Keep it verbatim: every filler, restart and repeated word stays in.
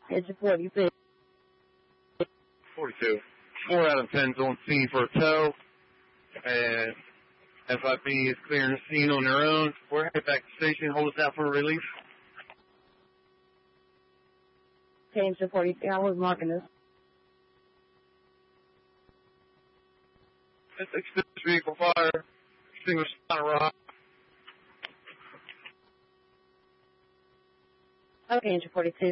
Engine forty-two. forty-two. Four out of ten's on scene for a tow. And F I B is clearing the scene on their own. We're headed back to the station. Hold us out for a relief. Okay, engine forty-two. I was marking this. Extinguish vehicle fire. Extinguish on a rock. Okay, engine forty-two.